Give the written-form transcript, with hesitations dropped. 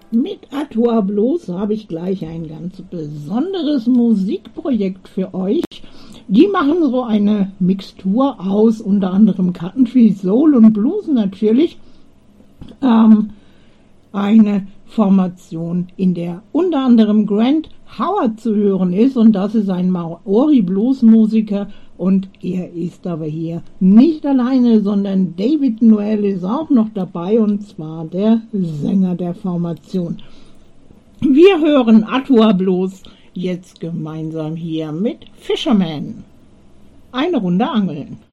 Mit Atua Blues habe ich gleich ein ganz besonderes Musikprojekt für euch. Die machen so eine Mixtur aus, unter anderem Country, Soul und Blues natürlich. Eine Formation, in der unter anderem Grant Howard zu hören ist, und das ist ein Maori-Blues-Musiker, und er ist aber hier nicht alleine, sondern David Noel ist auch noch dabei, und zwar der Sänger der Formation. Wir hören Atua Blues jetzt gemeinsam hier mit Fisherman. Eine Runde angeln.